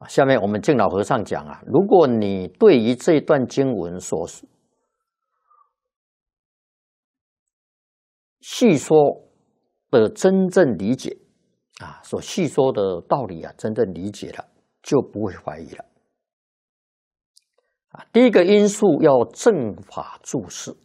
下面我们净老和尚讲啊，如果你对于这段经文所细说的真正理解啊，所细说的道理啊，真正理解了，就不会怀疑了。第一个因素要正法注释，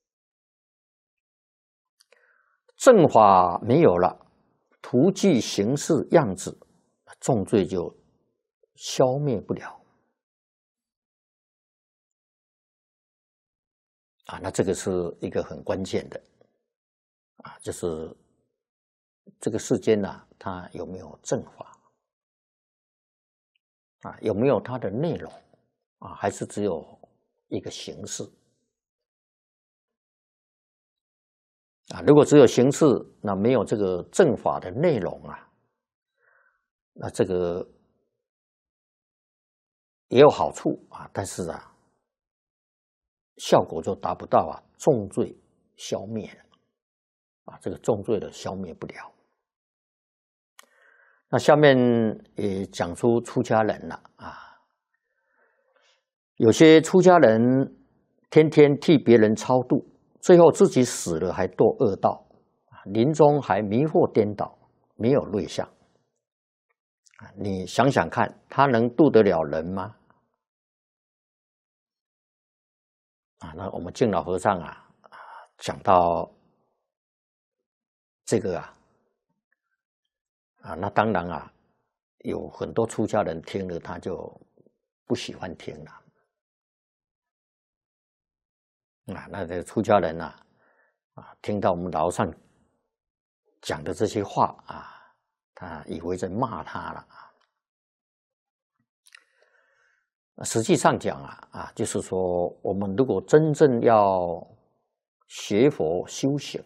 正法没有了，图具形式样子，重罪就消灭不了。那这个是一个很关键的就是这个世间它有没有正法有没有它的内容还是只有一个形式如果只有形式，那没有这个正法的内容那这个也有好处但是效果就达不到重罪消灭了这个重罪的消灭不了。那下面也讲出出家人了有些出家人天天替别人超度，最后自己死了还堕恶道，临终还迷惑颠倒，没有瑞相你想想看，他能度得了人吗？那我们净老和尚讲到这个那当然有很多出家人听了他就不喜欢听了那个出家人听到我们老和尚讲的这些话他以为在骂他了实际上讲就是说我们如果真正要学佛修行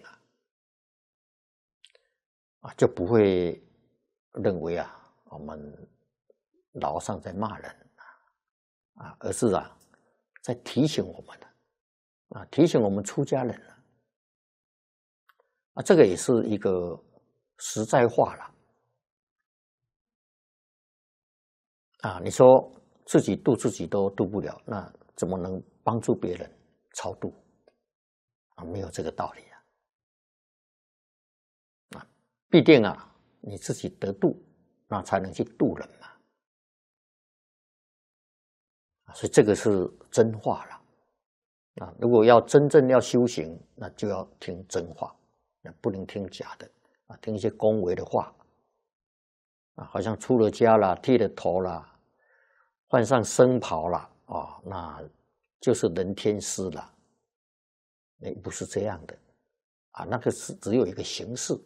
就不会认为我们老和尚在骂人而是在提醒我们提醒我们出家人这个也是一个实在话了你说自己度自己都度不了，那怎么能帮助别人超度没有这个道理必定你自己得度，那才能去度人嘛所以这个是真话了如果要真正要修行，那就要听真话，不能听假的听一些恭维的话好像出了家了，剃了头了，换上僧袍了那就是人天师了不是这样的那个是只有一个形式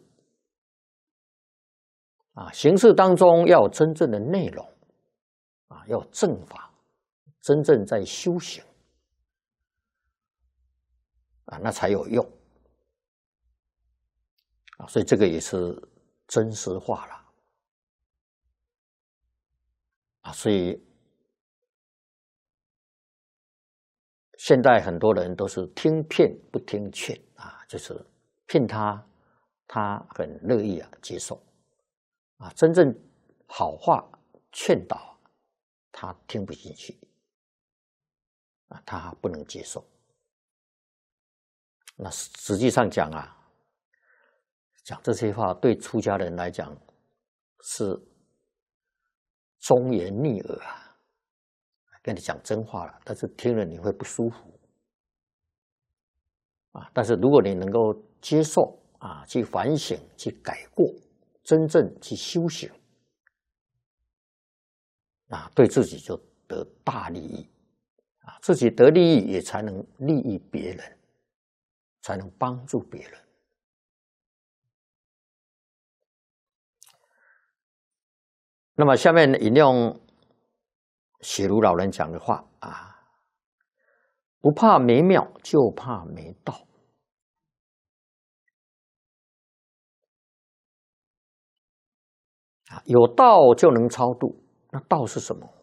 形式当中要有真正的内容要有正法，真正在修行那才有用所以这个也是真实化了所以现在很多人都是听骗不听劝就是骗他，他很乐意接受真正好话劝导他听不进去他不能接受那实际上讲讲这些话对出家人来讲是忠言逆耳跟你讲真话了，但是听了你会不舒服但是如果你能够接受去反省去改过，真正去修行对自己就得大利益自己得利益也才能利益别人，才能帮助别人那么下面引用雪如老人讲的话不怕没庙，就怕没道有道就能超度，那道是什么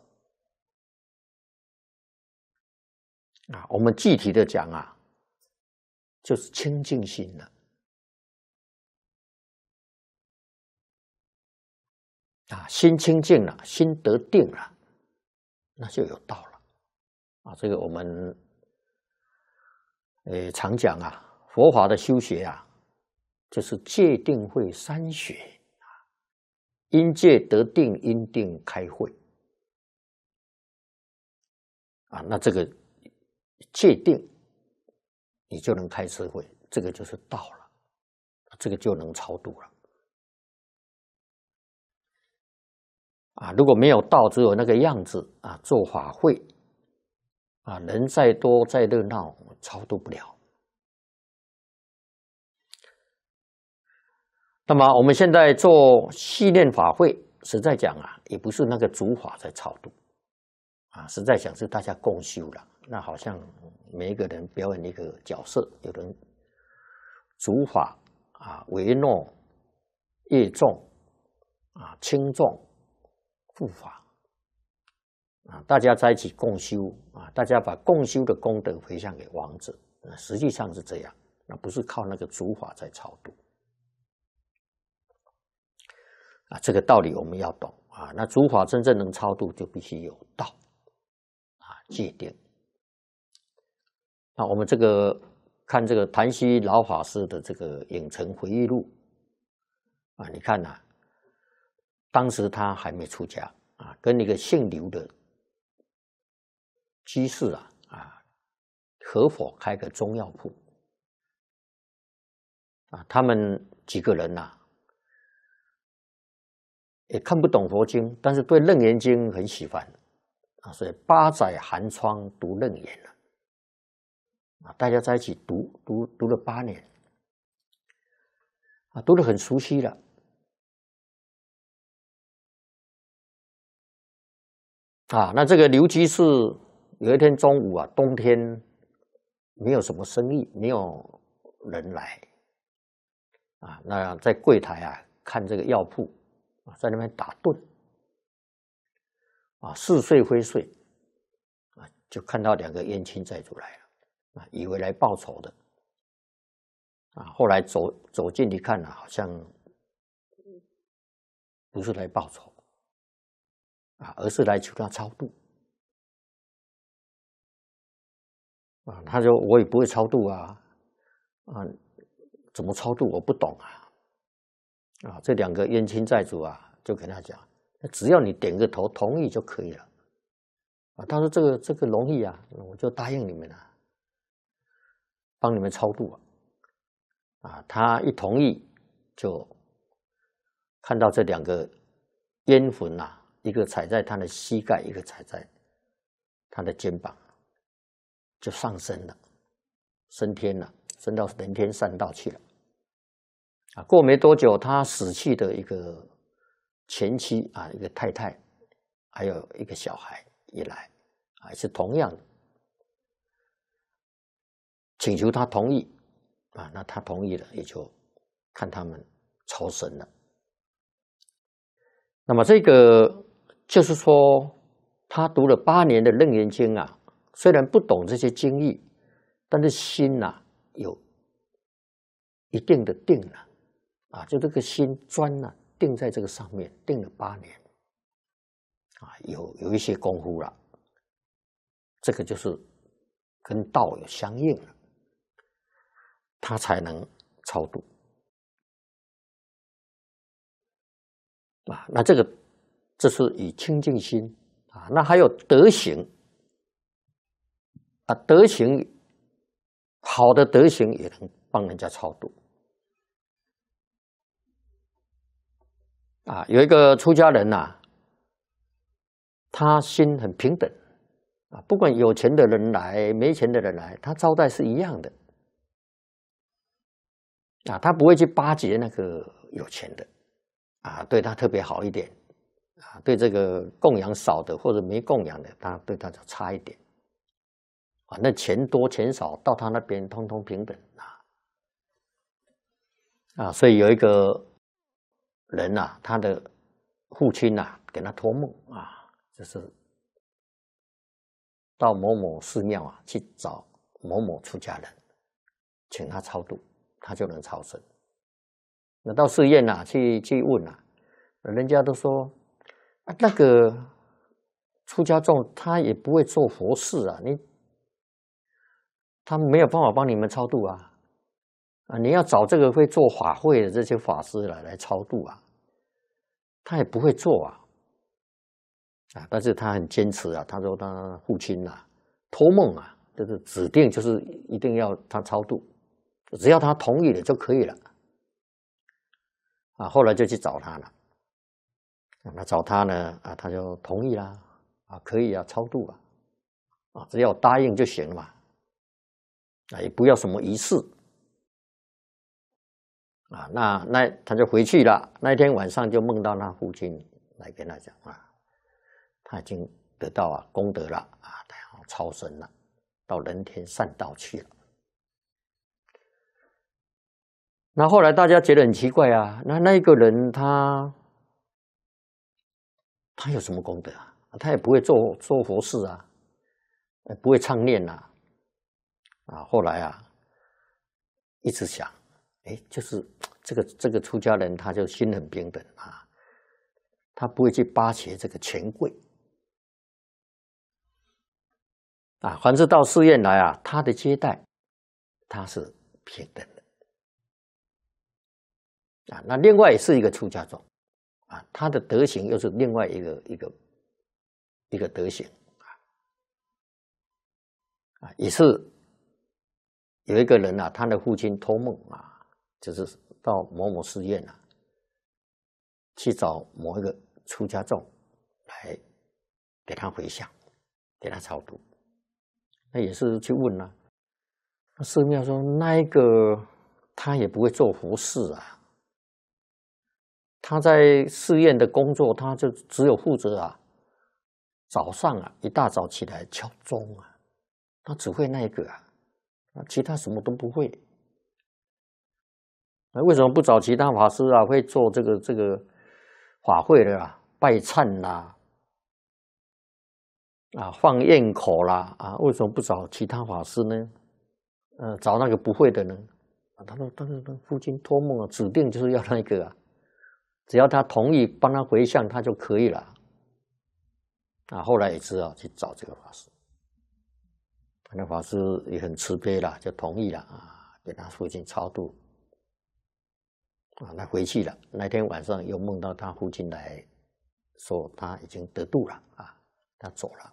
我们具体的讲就是清净心了心清净了，心得定了那就有道了啊。这个我们常讲啊，佛法的修学啊，就是戒定慧三学啊，因戒得定，因定开慧啊。那这个戒定，你就能开智慧，这个就是道了，这个就能超度了啊。如果没有道，只有那个样子啊，做法会啊，人再多再热闹，超度不了。那么我们现在做系念法会，实在讲啊，也不是那个主法在超度啊，实在讲是大家共修了。那好像每一个人表演一个角色，有人主法啊，为诺、业重啊、轻重、护法啊，大家在一起共修啊，大家把共修的功德回向给亡者，实际上是这样，那不是靠那个主法在超度啊。这个道理我们要懂啊。那主法真正能超度，就必须有道啊，戒定。那我们这个看这个谭虚老法师的这个影城回忆录啊，你看呐，当时他还没出家啊，跟一个姓刘的居士啊合伙开个中药铺啊，他们几个人呐，也看不懂佛经，但是对楞严经很喜欢啊，所以8载寒窗读楞严了啊，大家在一起读了8年啊，读得很熟悉了啊。那这个刘居士有一天中午啊，冬天没有什么生意，没有人来啊，那在柜台啊看这个药铺啊，在那边打盹啊，似睡非睡啊，就看到2个冤亲债主来了啊，以为来报仇的啊，后来走近一看啊，好像不是来报仇啊，而是来求他超度啊。他说我也不会超度啊，怎么超度我不懂啊。这2个冤亲债主啊，就跟他讲，只要你点个头同意就可以了啊。他说这个容易啊，我就答应你们了，帮你们超度啊。他一同意，就看到这2个冤魂啊，一个踩在他的膝盖，一个踩在他的肩膀，就上升了，升天了，升到人天善道去了啊。过没多久，他死去的一个前妻啊，一个太太，还有一个小孩也来啊，是同样的，请求他同意啊。那他同意了，也就看他们超生了。那么这个就是说，他读了8年的楞严经啊，虽然不懂这些经义，但是心啊有一定的定了啊，就这个心专啊定在这个上面，定了8年啊，有一些功夫了，这个就是跟道有相应了，他才能超度啊。那这是以清净心啊，那还有德行啊，德行好的德行也能帮人家超度啊。有一个出家人呐，他心很平等啊，不管有钱的人来，没钱的人来，他招待是一样的啊，他不会去巴结那个有钱的啊，对他特别好一点啊，对这个供养少的或者没供养的，他对他就差一点啊。那钱多钱少到他那边通通平等啊。所以有一个人呐，他的父亲呐给他托梦啊，就是到某某寺庙啊去找某某出家人，请他超度，他就能超生。那到寺院去问人家都说那个出家众他也不会做佛事啊，他没有办法帮你们超度啊，你要找这个会做法会的这些法师来超度啊，他也不会做啊，但是他很坚持啊，他说他父亲啊托梦啊，就是指定就是一定要他超度，只要他同意了就可以了，后来就去找他了，那找他呢他就同意啦，可以啊，超度啊，只要答应就行了嘛，也不要什么仪式那他就回去了。那一天晚上就梦到他父亲来跟他讲他已经得到功德了他要超生了，到人天善道去了。那后来大家觉得很奇怪那一个人他有什么功德他也不会做佛事不会唱念后来一直想，就是这个出家人他就心很平等他不会去巴结这个权贵凡是到寺院来他的接待他是平等的那另外也是一个出家众他的德行又是另外一个德行也是有一个人他的父亲托梦就是到某某寺院去找某一个出家众来给他回向，给他超度。那也是去问那寺庙说那一个他也不会做佛事他在寺院的工作他就只有负责早上一大早起来敲钟他只会那一个其他什么都不会。那为什么不找其他法师会做这个法会的拜忏放焰口为什么不找其他法师呢？找那个不会的呢？他说但是父亲托梦指定就是要那个只要他同意帮他回向他就可以了后来也知道去找这个法师，那法师也很慈悲了，就同意了给他父亲超度他回去了。那天晚上又梦到他父亲来说他已经得度了他走了。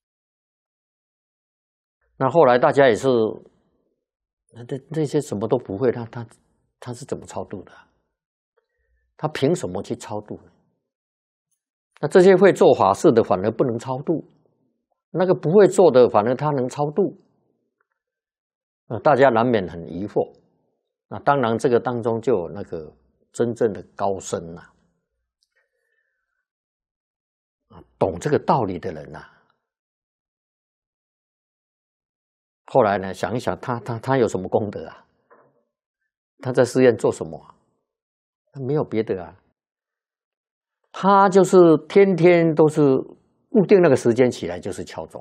那后来大家也是那些什么都不会，他是怎么超度的？他凭什么去超度呢？那这些会做法事的反而不能超度，那个不会做的反而他能超度大家难免很疑惑。那当然这个当中就有那个真正的高僧懂这个道理的人后来呢想一想他有什么功德他在寺院做什么他没有别的他就是天天都是固定那个时间起来就是敲钟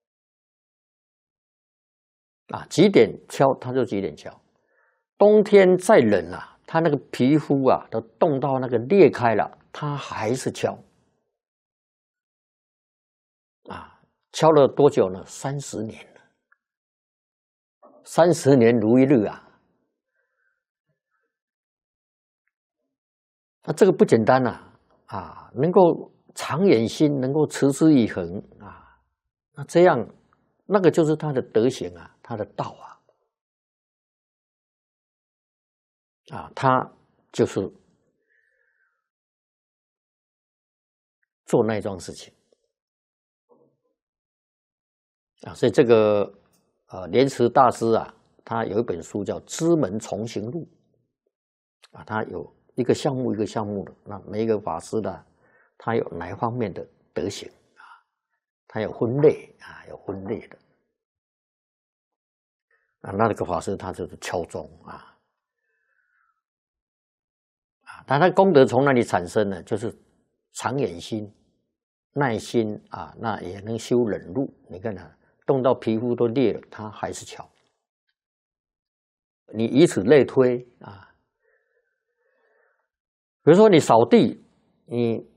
几点敲他就几点敲。冬天再冷他那个皮肤都冻到那个裂开了，他还是敲敲了多久呢？30年了，30年如一日这个不简单能够长远心，能够持之以恒那这样那个就是他的德行他的道他就是做那桩事情所以这个莲池大师他有一本书叫《知门重行录》他有一个项目一个项目的，那每一个法师他有哪一方面的德行他有分类有分类的那个法师他就是敲钟他的功德从哪里产生呢？就是长远心、耐心那也能修忍辱。你看冻到皮肤都裂了，他还是敲。你以此类推比如说你扫地，你